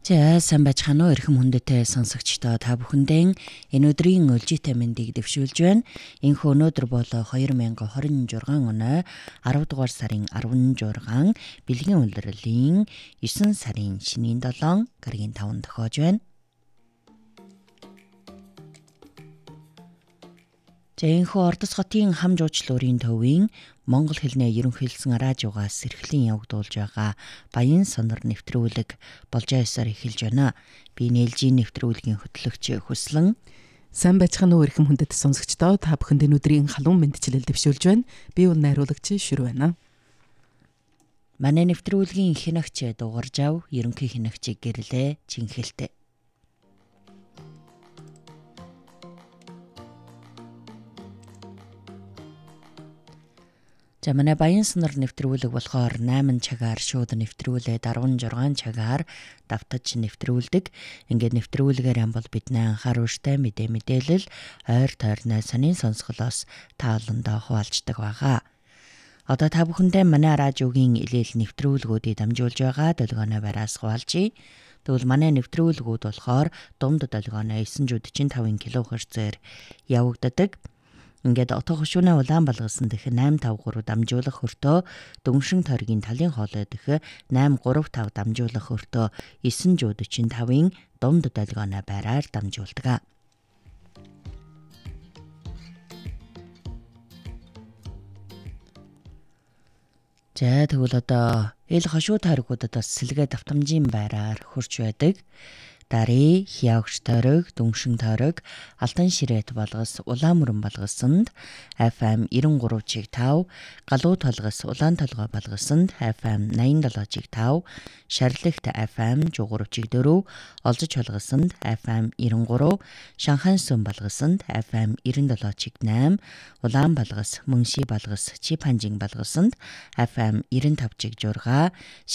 За сайн байцгаана уу эрхэм хүндэтэй сонсогчдоо та бүхэндээ энэ өдрийн өлжитэй мэндийг дэвшүүлж байна. Энэхүү өнөөдөр бол 2026 оны 10 дугаар сарын 16 бэлгийн улирлын 9 сарын шинийн 7 гарагийн 5 тохиож байна. Энэхүү Ордос хотын хам жуучлуурын төвийн Монгол хэлний ерөнхий хэлсэн радиогоос эрхлэн явагдуулж байгаа Баян сонор нэвтрүүлэг болжоосоор эхэлж байна. Би нээлжийн нэвтрүүлгийн хөтлөгч Хүслэн. Сайн байцгаана уу эрхэм хүндэт сонсогчдоо, та бүхэнд энэ өдрийн халуун мэдчилэл дэвшүүлж байна. Би бол найруулагч Шүр байна. Манай нэвтрүүлгийн хинэгч дугарж ав ерөнхий хинэгчийг гэрлээ Чинхэлтэй. За манай Баян сонор нэвтрүүлэг болохоор 8 цагаар шууд нэвтрүүлээд 16 цагаар давтаж нэвтрүүлдэг. Ингээд нэвтрүүлгээр юм бол бидний анхаар ууштай мэдээлэл ойр тойрны сонин сонсголоос та олондоо хуваалцдаг байгаа. Одоо та бүхэндээ манай радиогийн илээл нэвтрүүлгүүдийг дамжуулж байгаа долгионы бараас хуваалцъя. Тэгвэл манай нэвтрүүлгүүд болохоор дунд долгионы 945 кГц-ээр явагддаг. Ингээд отоо хошууны улаан балгасан дэх 853 дамжуулах хөртөө Дөнгшин тойргийн талын хоолой дэх 835 дамжуулах хөртөө 945-ын дунд долгионы байраар дамжуулдаг. За тэгвэл одоо ил хошуу тойргуудад бас сэлгээ давтамжийн байраар хурж байдаг. Дари, Хявгч тойрог, Дөнгшин тойрог, Алтан ширээт балгас, Улаан мөрөн балгасанд FM 93.5, Галуу толгос, Улаан толгой балгасанд FM 87.5, Шарлагт FM 103.4, Олзож холгосонд FM 93, Шанхай сүм балгасанд FM 97.8, Улаан балгас, Мөнши балгас, Чипанжин балгасанд FM 95.6,